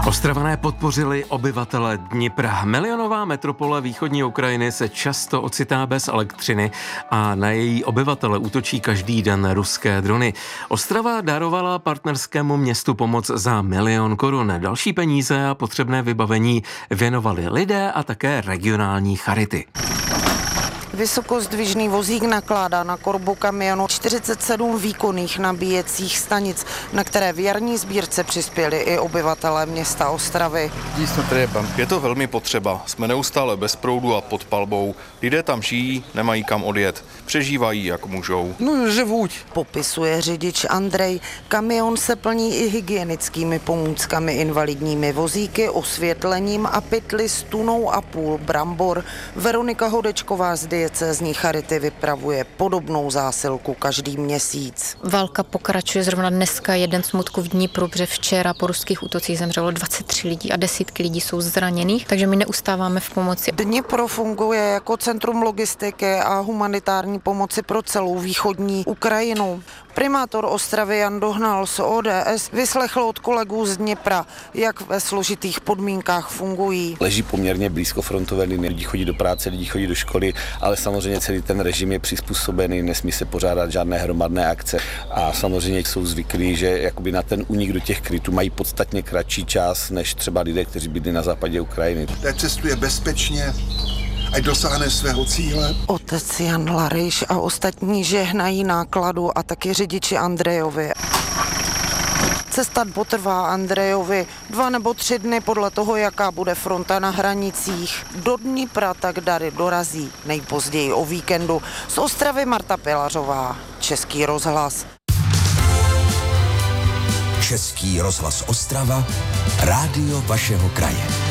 Ostravané podpořili obyvatele Dnipra. Milionová metropole východní Ukrajiny se často ocitá bez elektřiny a na její obyvatele útočí každý den ruské drony. Ostrava darovala partnerskému městu pomoc za 1 milion korun. Další peníze a potřebné vybavení věnovali lidé a také regionální charity. Vysokozdvižný vozík nakládá na korbu kamionu 47 výkonných nabíjecích stanic, na které v jarní sbírce přispěli i obyvatelé města Ostravy. Je to velmi potřeba. Jsme neustále bez proudu a pod palbou. Lidé tam žijí, nemají kam odjet. Přežívají, jak můžou. Popisuje řidič Andrej. Kamion se plní i hygienickými pomůckami, invalidními vozíky, osvětlením a pytli s tunou a půl brambor. Veronika Hodečková z diecézní charity vypravuje podobnou zásilku každý měsíc. Válka pokračuje zrovna dneska, jeden smutku v Dnipru, protože včera po ruských útocích zemřelo 23 lidí a desítky lidí jsou zraněných, takže my neustáváme v pomoci. Dnipro funguje jako centrum logistiky a humanitární pomoci pro celou východní Ukrajinu. Primátor Ostravy Jan Dohnal z ODS vyslechl od kolegů z Dnipra, jak ve složitých podmínkách fungují. Leží poměrně blízko frontové linie, lidi chodí do práce, lidi chodí do školy, ale samozřejmě celý ten režim je přizpůsobený, nesmí se pořádat žádné hromadné akce a samozřejmě jsou zvyklí, že jakoby na ten únik do těch krytů mají podstatně kratší čas než třeba lidé, kteří bydlí na západě Ukrajiny. Cestuje bezpečně, ať dosáhne svého cíle. Otec Jan Larejš a ostatní žehnají nákladu a taky řidiči Andrejovi. Cesta potrvá Andrejovi 2 nebo 3 dny podle toho, jaká bude fronta na hranicích. Do Dnipra tak dary dorazí nejpozději o víkendu. Z Ostravy Marta Pilařová, Český rozhlas. Český rozhlas Ostrava, rádio vašeho kraje.